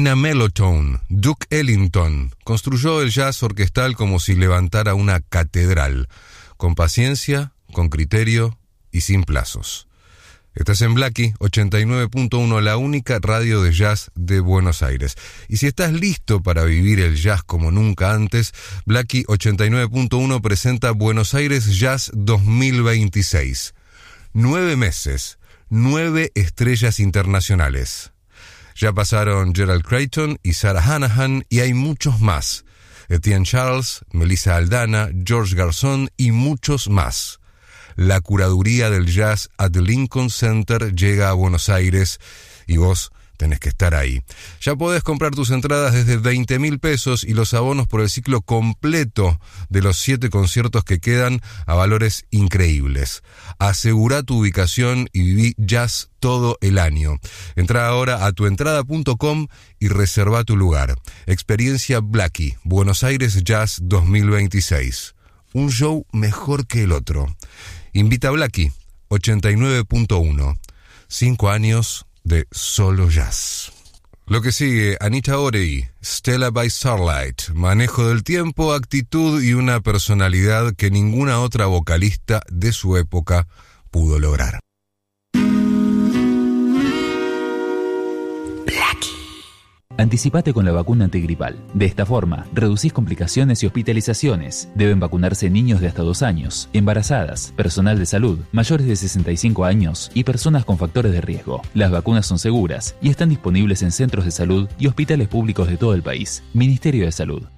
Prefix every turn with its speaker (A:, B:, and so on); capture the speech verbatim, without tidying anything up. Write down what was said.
A: In a Mellotone, Duke Ellington construyó el jazz orquestal como si levantara una catedral, con paciencia, con criterio y sin plazos. Estás en Blackie ochenta y nueve punto uno, la única radio de jazz de Buenos Aires. Y si estás listo para vivir el jazz como nunca antes, Blackie ochenta y nueve punto uno presenta Buenos Aires Jazz dos mil veintiséis. Nueve meses, nueve estrellas internacionales. Ya pasaron Gerald Creighton y Sarah Hanahan y hay muchos más. Etienne Charles, Melissa Aldana, George Garzón y muchos más. La curaduría del jazz at the Lincoln Center llega a Buenos Aires y vos tenés que estar ahí. Ya podés comprar tus entradas desde veinte mil pesos y los abonos por el ciclo completo de los siete conciertos que quedan a valores increíbles. Asegura tu ubicación y viví jazz todo el año. Entra ahora a tuentrada punto com y reserva tu lugar. Experiencia Blackie, Buenos Aires Jazz dos mil veintiséis. Un show mejor que el otro. Invita a Blackie ochenta y nueve punto uno. Cinco años de solo jazz. Lo que sigue, Anita Orey, Stella by Starlight. Manejo del tiempo, actitud y una personalidad que ninguna otra vocalista de su época pudo lograr.
B: Anticipate con la vacuna antigripal. De esta forma, reducís complicaciones y hospitalizaciones. Deben vacunarse niños de hasta dos años, embarazadas, personal de salud, mayores de sesenta y cinco años y personas con factores de riesgo. Las vacunas son seguras y están disponibles en centros de salud y hospitales públicos de todo el país. Ministerio de Salud.